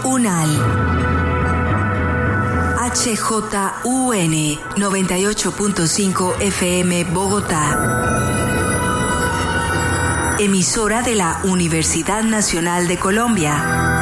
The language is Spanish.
UNAL. HJUN 98.5 FM Bogotá. Emisora de la Universidad Nacional de Colombia.